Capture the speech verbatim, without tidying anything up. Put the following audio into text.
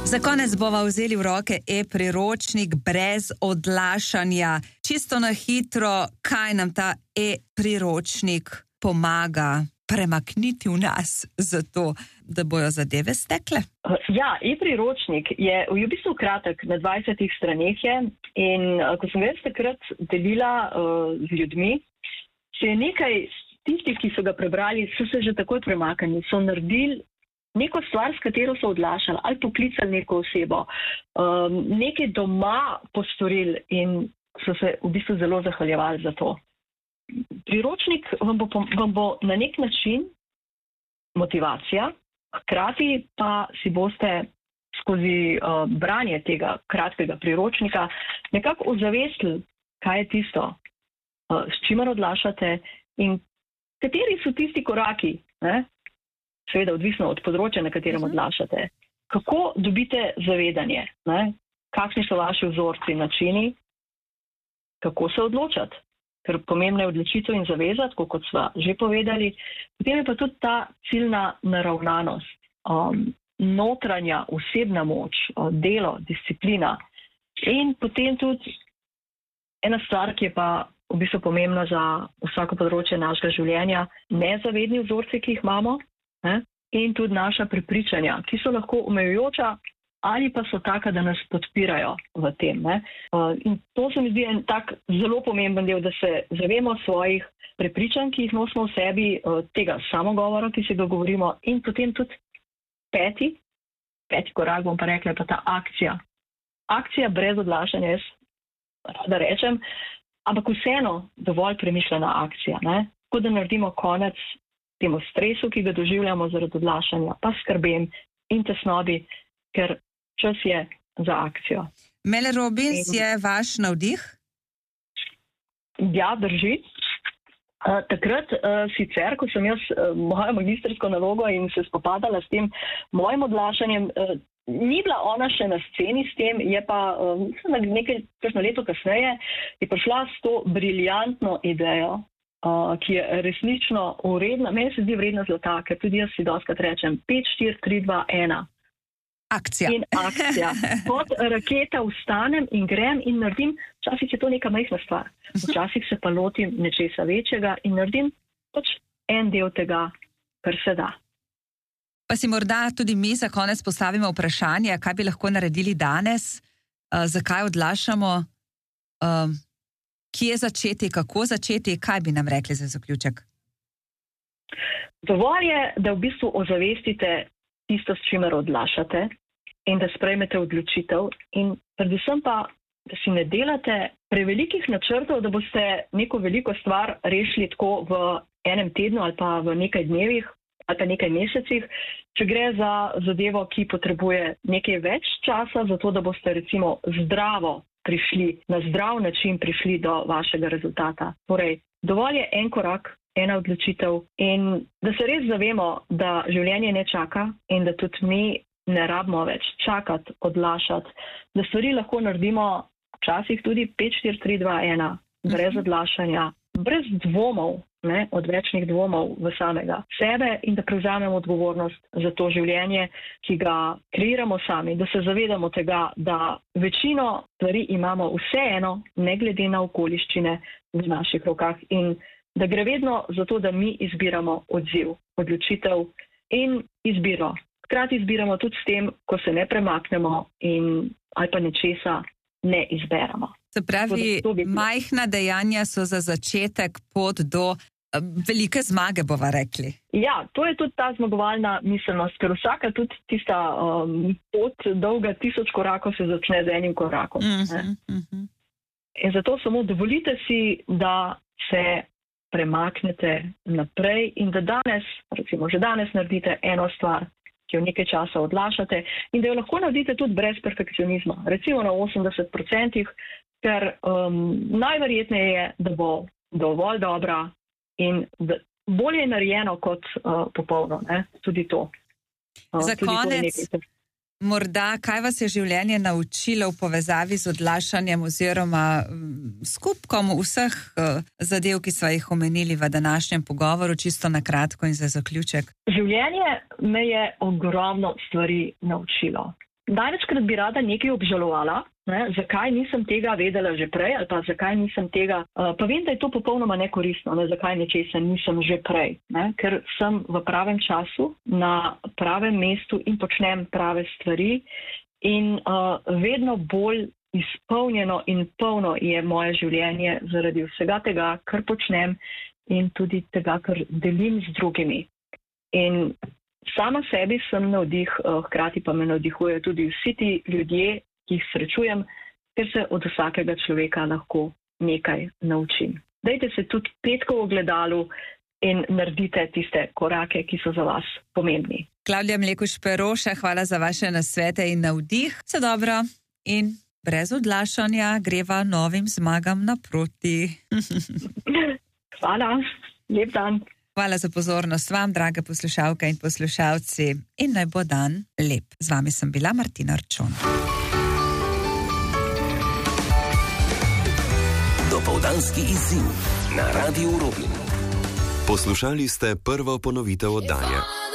Za konec bova vzeli v roke e-priročnik brez odlašanja. Čisto na hitro, kaj nam ta e-priročnik pomaga premakniti v nas zato, da bojo zadeve stekle? Ja, e-priročnik je v bistvu kratek, na dvajsetih straneh je in ko sem ga jaz takrat delila uh, z ljudmi, se je nekaj tistih, ki so ga prebrali, so se že takoj premaknili, so naredili neko stvar, s katero so odlašali ali poklicali neko osebo, um, nekaj doma postorili in so se v bistvu zelo zahvaljevali za to. Priročnik vam bo, vam bo na nek način motivacija, hkrati pa si boste skozi uh, branje tega kratkega priročnika nekako ozavestili, kaj je tisto, uh, s čimer odlašate in kateri so tisti koraki, ne? Seveda odvisno od področja, na katerem uh-huh. odlašate. Kako dobite zavedanje, ne? Kakšni so vaši vzorci, načini, kako se odločati, ker pomembna je odločitev in zaveza, tako kot sva že povedali. Potem je pa tudi ta ciljna naravnanost, um, notranja osebna moč, delo, disciplina in potem tudi ena stvar, ki je pa v bistvu pomembna za vsako področje našega življenja, nezavedni vzorci, ki jih imamo, ne? In tudi naša prepričanja, ki so lahko omejujoča ali pa so taka, da nas podpirajo v tem. Ne? In to se mi zdi en tak zelo pomemben del, da se zavemo svojih prepričanj, ki jih nosimo v sebi, tega samogovora, ki si ga govorimo, in potem tudi peti, peti korak, bom pa rekla, je pa ta akcija. Akcija brez odlašanja, jaz rada rečem, ampak vseeno dovolj premišljena akcija. Ne? Tako da naredimo konec temu stresu, ki ga doživljamo zaradi odlašanja, pa skrbem in tesnobi, ker čas je za akcijo. Mel Robbins je vaš navdih? Ja, drži. Uh, takrat uh, sicer, ko sem jaz uh, mojo magistrsko nalogo in se spopadala s tem mojim odlašanjem, uh, ni bila ona še na sceni s tem, je pa uh, nekaj kakšno leto kasneje je prišla s to briljantno idejo, Uh, ki je resnično vredna, meni se zdi vredna zlata, ker tudi jaz si dostakrat rečem pet, štiri, tri, dva, ena. Akcija. In akcija. Kot raketa vstanem in grem in naredim, včasih je to neka majhna stvar, včasih se pa lotim nečesa večjega in naredim pač en del tega, kar se da. Pa si morda tudi mi za konec postavimo vprašanje, kaj bi lahko naredili danes, uh, zakaj odlašamo, uh, kje začeti, kako začeti, kaj bi nam rekli za zaključek? Dovolj je, da v bistvu ozavestite tisto, s čimer odlašate in da sprejmete odločitev in predvsem pa, da si ne delate prevelikih načrtov, da boste neko veliko stvar rešili tako v enem tednu ali pa v nekaj dnevih ali pa nekaj mesecih, če gre za zadevo, ki potrebuje nekaj več časa, zato da boste recimo zdravo prišli, na zdrav način prišli do vašega rezultata. Torej, dovolj je en korak, ena odločitev in da se res zavemo, da življenje ne čaka in da tudi mi ne rabimo več čakati, odlašati, da stvari lahko naredimo včasih tudi pet, štiri, tri, dva, ena, brez odlašanja, brez dvomov, ne, odvečnih dvomov v samega sebe in da prevzamemo odgovornost za to življenje, ki ga kreiramo sami, da se zavedamo tega, da večino stvari imamo vseeno, ne glede na okoliščine v naših rokah in da gre vedno za to, da mi izbiramo odziv, odločitev in izbiro. Hkrati izbiramo tudi s tem, ko se ne premaknemo in ali pa nečesa ne izberemo. Se pravi, majhna dejanja so za začetek pot do velike zmage, bova rekli. Ja, to je tudi ta zmagovalna miselnost, ker vsaka tudi tista um, pot dolga tisoč korakov se začne z enim korakom. Uh-huh, uh-huh. In zato samo dovolite si, da se premaknete naprej in da danes, recimo že danes naredite eno stvar, ki jo nekaj časa odlašate in da jo lahko naredite tudi brez perfekcionizma, recimo na osemdeset procentih, ker um, najverjetneje je, da bo dovolj dobra in da bolje je narejeno kot uh, popolno, ne? Tudi to. Uh, Za tudi konec, to morda, kaj vas je življenje naučilo v povezavi z odlašanjem oziroma um, skupkom vseh uh, zadev, ki sva jih omenili v današnjem pogovoru, čisto na kratko in za zaključek? Življenje me je ogromno stvari naučilo. Največkrat bi rada nekaj obžalovala, ne, zakaj nisem tega vedela že prej ali pa zakaj nisem tega, uh, pa vem, da je to popolnoma nekoristno, ne, zakaj nečesa nisem že prej, ne, ker sem v pravem času, na pravem mestu in počnem prave stvari in uh, vedno bolj izpolnjeno in polno je moje življenje zaradi vsega tega, kar počnem in tudi tega, kar delim z drugimi. In sama sebi sem navdih, hkrati pa me navdihujejo tudi vsi ti ljudje, ki jih srečujem, ker se od vsakega človeka lahko nekaj naučim. Dajte se tudi petko v ogledalu in naredite tiste korake, ki so za vas pomembni. Klavdija Mlekuž Peroša, hvala za vaše nasvete in navdih. Vse dobro in brez odlašanja greva novim zmagam naproti. Hvala, lep dan. Hvala za pozornost vam, drage poslušalke in poslušalci. In naj bo dan lep. Z vami sem bila Martina Arčon. Dopoldanski izziv na Radiu Rovinj. Poslušali ste prvo ponovitev oddaje.